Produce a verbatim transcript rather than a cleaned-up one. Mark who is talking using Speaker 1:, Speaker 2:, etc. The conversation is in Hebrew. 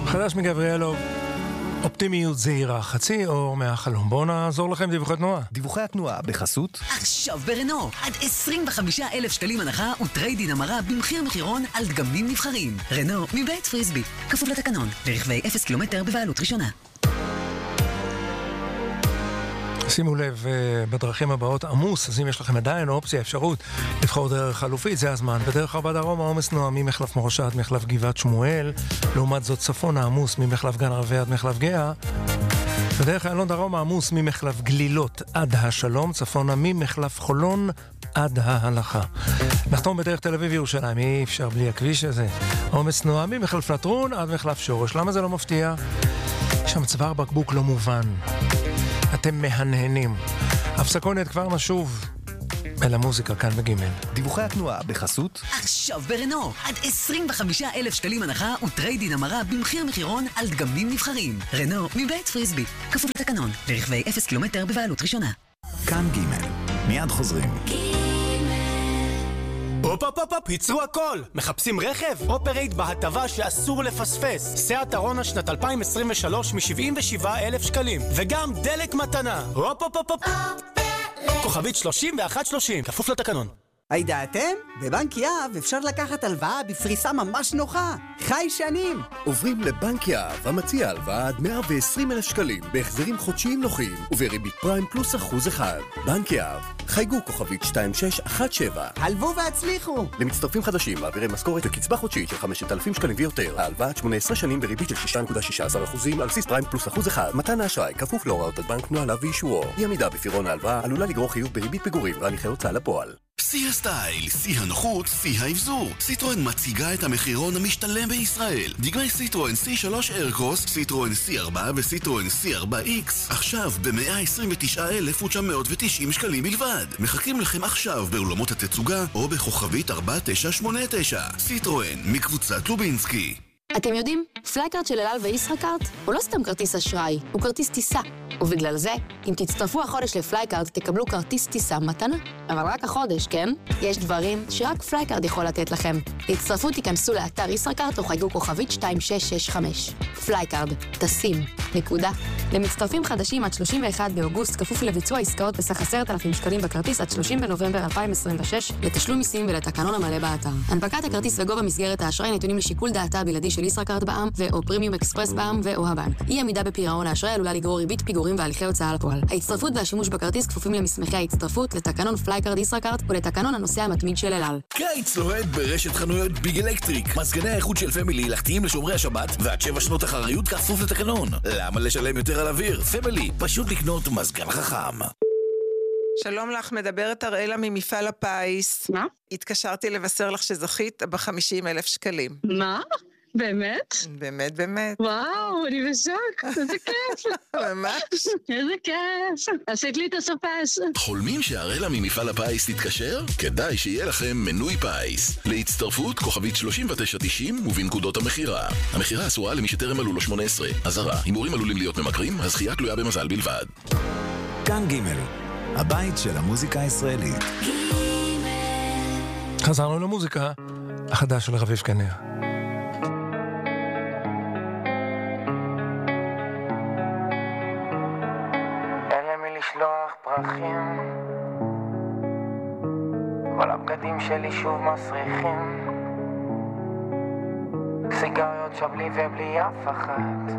Speaker 1: חדש מגבריאלוב, אופטימיות זהירה, חצי אור מהחלום. בואו נעזור לכם דיווחי תנועה.
Speaker 2: דיווחי התנועה בחסות
Speaker 3: עכשיו ברנו, עד עשרים וחמישה אלף שקלים הנחה וטריידין המרה במחיר מחירון על דגמים נבחרים. רנו מבית פריסבי, כפוף לתקנון, לרכבי אפס קילומטר בבעלות ראשונה.
Speaker 1: שימו לב, בדרכים הבאות עמוס, אז אם יש לכם עדיין אופציה, אפשרות לבחור דרך חלופית, זה הזמן. בדרך ארבע דרום העומס נועם ממחלף מורשה עד מחלף גבעת שמואל, לעומת זאת צפון העמוס ממחלף גן ערבי עד מחלף גאה. בדרך איילון דרום העמוס ממחלף גלילות עד השלום, צפונה ממחלף חולון עד ההלכה. נחתום בדרך תל אביב ירושלים, אי אפשר בלי הכביש הזה. העומס נועם ממחלף לטרון עד מחלף שורש. למה זה לא מפתיע? שם צוואר בקבוק לא מובן. אתם מהנהנים. הפסקונת כבר נשוב אל המוזיקה כאן בגימל.
Speaker 2: דיווחי התנועה בחסות
Speaker 3: עכשיו ברנו, עד עשרים וחמישה אלף שקלים הנחה וטריידין המרה במחיר מחירון על דגמים נבחרים. רנו מבית פריסבי, כפוף לתקנון, לרכבי אפס קילומטר בבעלות ראשונה.
Speaker 2: כאן גימל, מיד חוזרים.
Speaker 4: הופ הופ הופ הופ, ייצרו הכל! מחפשים רכב? אופרייט בהטבה שאסור לפספס. סאט ארונה שנת אלפיים עשרים ושלוש מ-שבעים ושבעה אלף שקלים. וגם דלק מתנה. הופ הופ הופ הופ. כוכבית שלושים ואחת שלושים, כפוף לתקנון.
Speaker 5: הידעתם? בבנק יהב אפשר לקחת הלוואה בפריסה ממש נוחה. חי שנים!
Speaker 6: עוברים לבנק יהב, המציע הלוואה עד מאה ועשרים אלף שקלים, בהחזרים חודשיים נוחים, ובריבית פריים פלוס אחוז אחד. בנק יהב, חייגו כוכבית שתיים שש אחת שבע.
Speaker 5: הלוו והצליחו!
Speaker 6: למצטרפים חדשים, מעבירי משכורת וקצבה חודשית של חמשת אלפים שקלים ויותר. ההלוואה עד שמונה עשרה שנים בריבית של שש נקודה שש עשרה אחוזים, על בסיס פריים פלוס אחוז אחד. מתן האשראי כפוף להוראות הבנק, נוהליו ואישורו. אי עמידה בפירעון ההלוואה עלולה לגרור חיוב בריבית פיגורים והליכי הוצאה לפועל.
Speaker 7: שיא הסטייל, שיא הנוחות, שיא האבזור. סיטרואן מציגה את המחירון המשתלם בישראל. דגמי סיטרואן סי שלוש איירקרוס, סיטרואן סי ארבע וסיטרואן סי ארבע איקס. עכשיו ב-מאה עשרים ותשעה אלף ותשע מאות ותשעים שקלים בלבד. מחכים לכם עכשיו באולמות התצוגה או בכוכבית ארבע תשע שמונה תשע. סיטרואן מקבוצת לובינסקי.
Speaker 8: אתם יודעים, פלייקארד של אל על וישראכרט הוא לא סתם כרטיס אשראי, הוא כרטיס טיסה. ובגלל זה, אם תצטרפו החודש לפלייקארד, תקבלו כרטיס טיסה מתנה. אבל רק החודש, כן? יש דברים שרק פלייקארד יכול לתת לכם. להצטרפו תיכנסו לאתר ישראכרט או חייגו כוכבית שתיים שש שש חמש. פלייקארד, טסים, נקודה. למצטרפים חדשים עד שלושים ואחד באוגוסט, כפוף לביצוע עסקאות בסך עשרת אלפים שקלים בכרטיס עד שלושים בנובמבר אלפיים עשרים ושש, לתשלום מיסים ולתקנון המלא באתר. הנפקת הכרטיס וגובה מסגרת האשראי נתונים לשיקול דעתה הבלעדי של ישראכרט בע"מ ו/או פרימיום אקספרס בע"מ ו/או הבנק. אי עמידה בפירעון האשראי עלולה לגרור ריבית פיגורים והליכי הוצאה לפועל. ההצטרפות והשימוש בכרטיס כפופים למסמכי ההצטרפות, לתקנון פלייקארד ישראכרט ולתקנון הנוסע המתמיד של אל על.
Speaker 7: קיץ לוהט ברשת חנויות ביג אלקטריק. מזגני האיכות של פמילי הילכתיים לשומרי השבת ועד שבע שנות אחריות כפוף לתקנון. למה לשלם יותר על אוויר? פמילי, פשוט לקנות מזגן חכם.
Speaker 9: שלום לך, מדברת אראלה ממפעל הפיס.
Speaker 10: מה?
Speaker 9: התקשרתי לבשר לך שזכית ב-חמישים אלף שקלים.
Speaker 10: מה? באמת?
Speaker 9: באמת, באמת.
Speaker 10: וואו, אני בשוק, איזה כיף.
Speaker 9: ממש.
Speaker 10: איזה כיף. עשית לי את הסופש.
Speaker 7: חולמים שהראלה ממפעל הפיס תתקשר? כדאי שיהיה לכם מנוי פיס. להצטרפות כוכבית שלושים ותשע תשעים ובנקודות המחירה. המחירה אסורה למי שטרם מלאו לו שמונה עשרה. אזהרה, הימורים עלולים להיות ממכרים, הזכייה תלויה במזל בלבד.
Speaker 2: כאן גימל, הבית של המוזיקה הישראלית.
Speaker 1: חזרנו למוזיקה החדש של רביב כנר.
Speaker 11: לשלוח פרחים, כל הבגדים שלי שוב מסריחים, סיגריות שבלי ובלי אף אחת,